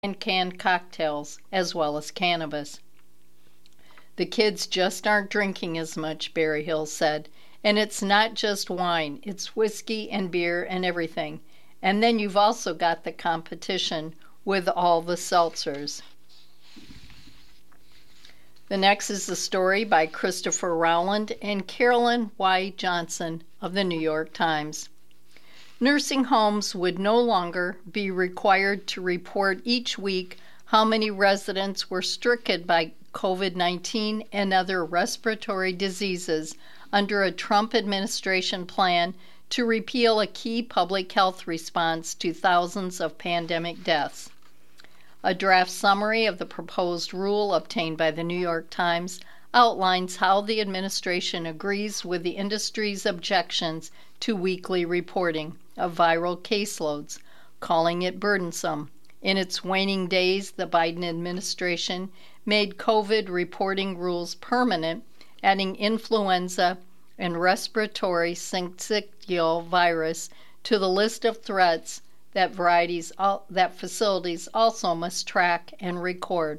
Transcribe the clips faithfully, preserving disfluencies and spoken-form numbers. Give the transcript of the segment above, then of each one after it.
and canned cocktails, as well as cannabis. The kids just aren't drinking as much, Berryhill said, and it's not just wine, it's whiskey and beer and everything. And then you've also got the competition with all the seltzers. The next is a story by Christopher Rowland and Carolyn Y. Johnson of the New York Times. Nursing homes would no longer be required to report each week how many residents were stricken by COVID nineteen and other respiratory diseases under a Trump administration plan to repeal a key public health response to thousands of pandemic deaths. A draft summary of the proposed rule obtained by the New York Times outlines how the administration agrees with the industry's objections to weekly reporting of viral caseloads, calling it burdensome. In its waning days, the Biden administration made COVID reporting rules permanent, adding influenza and respiratory syncytial virus to the list of threats that varieties that facilities also must track and record.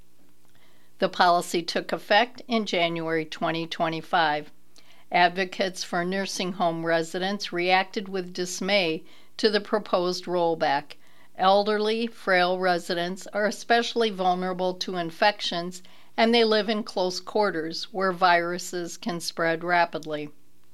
The policy took effect in January twenty twenty-five. Advocates for nursing home residents reacted with dismay to the proposed rollback. Elderly, frail residents are especially vulnerable to infections, and they live in close quarters where viruses can spread rapidly.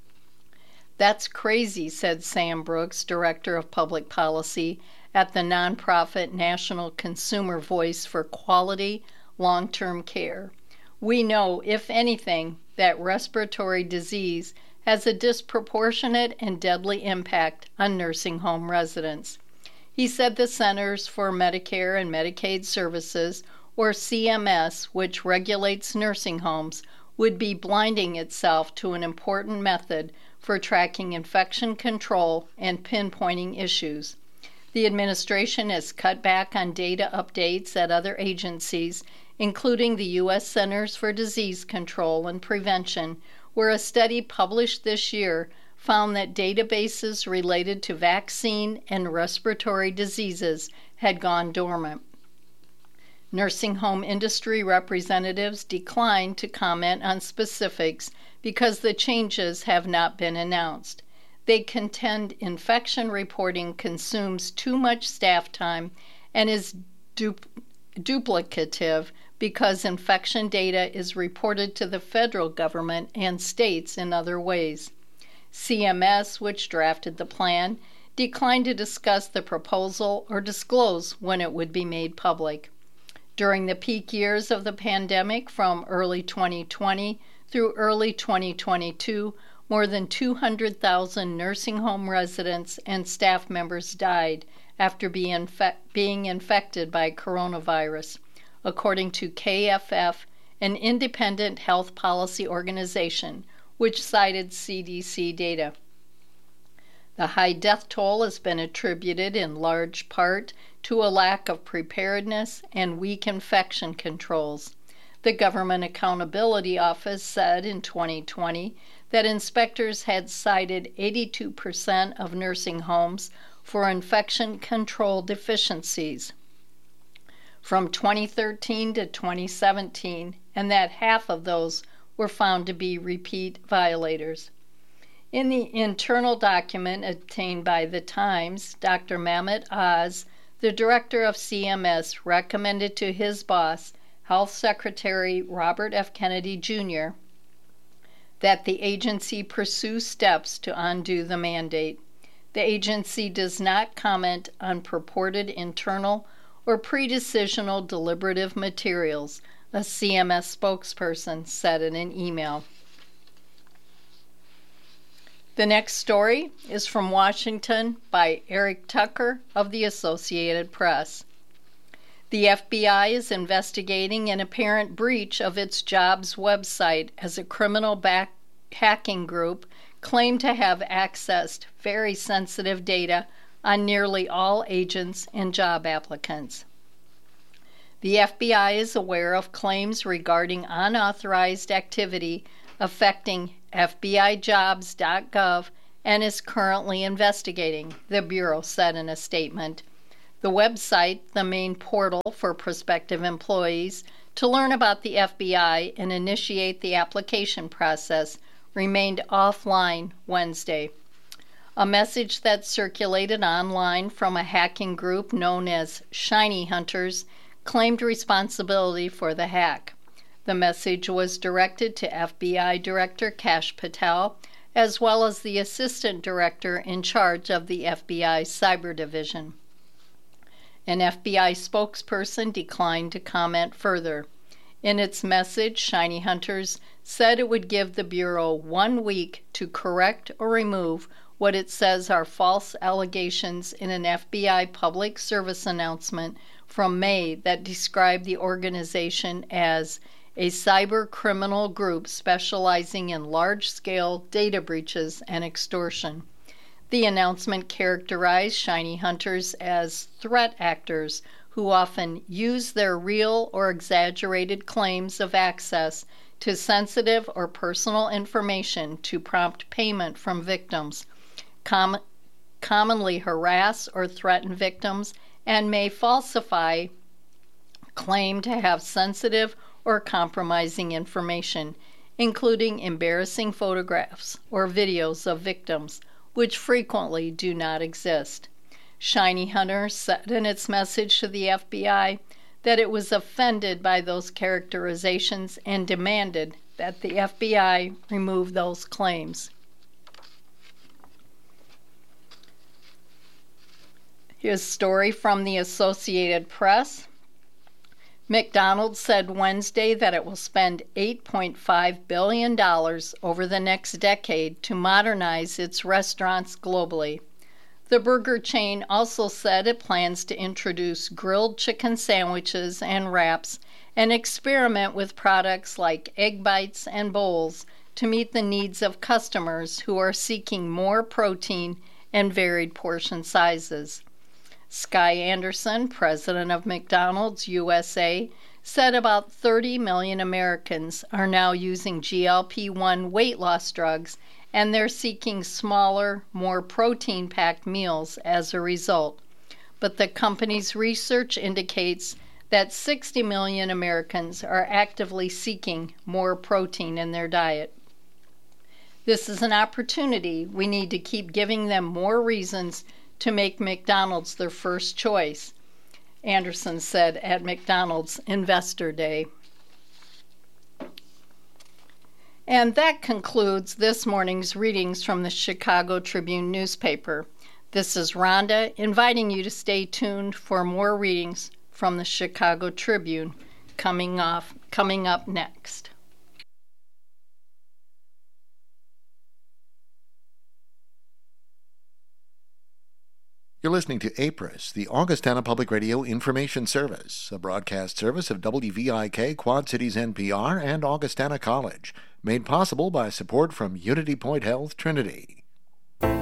That's crazy, said Sam Brooks, Director of Public Policy at the nonprofit National Consumer Voice for Quality Long-Term Care. We know, if anything, that respiratory disease has a disproportionate and deadly impact on nursing home residents. He said the Centers for Medicare and Medicaid Services, or C M S, which regulates nursing homes, would be blinding itself to an important method for tracking infection control and pinpointing issues. The administration has cut back on data updates at other agencies, including the U S Centers for Disease Control and Prevention, where a study published this year found that databases related to vaccine and respiratory diseases had gone dormant. Nursing home industry representatives declined to comment on specifics because the changes have not been announced. They contend infection reporting consumes too much staff time and is du- duplicative because infection data is reported to the federal government and states in other ways. C M S, which drafted the plan, declined to discuss the proposal or disclose when it would be made public. During the peak years of the pandemic from early twenty twenty through early twenty twenty-two, more than two hundred thousand nursing home residents and staff members died after being, infe- being infected by coronavirus, according to K F F, an independent health policy organization, which cited C D C data. The high death toll has been attributed in large part to a lack of preparedness and weak infection controls. The Government Accountability Office said in twenty twenty that inspectors had cited eighty-two percent of nursing homes for infection control deficiencies from twenty thirteen to twenty seventeen, and that half of those were found to be repeat violators. In the internal document obtained by The Times, Doctor Mehmet Oz, the director of C M S, recommended to his boss, Health Secretary Robert F. Kennedy Junior, that the agency pursue steps to undo the mandate. The agency does not comment on purported internal or pre-decisional deliberative materials, a C M S spokesperson said in an email. The next story is from Washington by Eric Tucker of the Associated Press. The F B I is investigating an apparent breach of its jobs website as a criminal back hacking group claimed to have accessed very sensitive data on nearly all agents and job applicants. The F B I is aware of claims regarding unauthorized activity affecting F B I jobs dot gov and is currently investigating, the Bureau said in a statement. The website, the main portal for prospective employees to learn about the F B I and initiate the application process, remained offline Wednesday. A message that circulated online from a hacking group known as Shiny Hunters claimed responsibility for the hack. The message was directed to F B I Director Kash Patel, as well as the Assistant Director in charge of the F B I Cyber Division. An F B I spokesperson declined to comment further. In its message, Shiny Hunters said it would give the Bureau one week to correct or remove what it says are false allegations in an F B I public service announcement from May that described the organization as a cyber criminal group specializing in large-scale data breaches and extortion. The announcement characterized Shiny Hunters as threat actors who often use their real or exaggerated claims of access to sensitive or personal information to prompt payment from victims, com- commonly harass or threaten victims, and may falsify claim to have sensitive or compromising information, including embarrassing photographs or videos of victims, which frequently do not exist. Shiny Hunter said in its message to the F B I that it was offended by those characterizations and demanded that the F B I remove those claims. Here's a story from the Associated Press. McDonald's said Wednesday that it will spend eight point five billion dollars over the next decade to modernize its restaurants globally. The burger chain also said it plans to introduce grilled chicken sandwiches and wraps and experiment with products like egg bites and bowls to meet the needs of customers who are seeking more protein and varied portion sizes. Sky Anderson, president of McDonald's U S A, said about thirty million Americans are now using G L P one weight loss drugs, and they're seeking smaller, more protein-packed meals as a result. But the company's research indicates that sixty million Americans are actively seeking more protein in their diet. This is an opportunity. We need to keep giving them more reasons to make McDonald's their first choice, Anderson said at McDonald's Investor Day. And that concludes this morning's readings from the Chicago Tribune newspaper. This is Rhonda inviting you to stay tuned for more readings from the Chicago Tribune coming off coming up next. You're listening to A P R I S, the Augustana Public Radio Information Service, a broadcast service of W V I K, Quad Cities N P R, and Augustana College, made possible by support from Unity Point Health Trinity.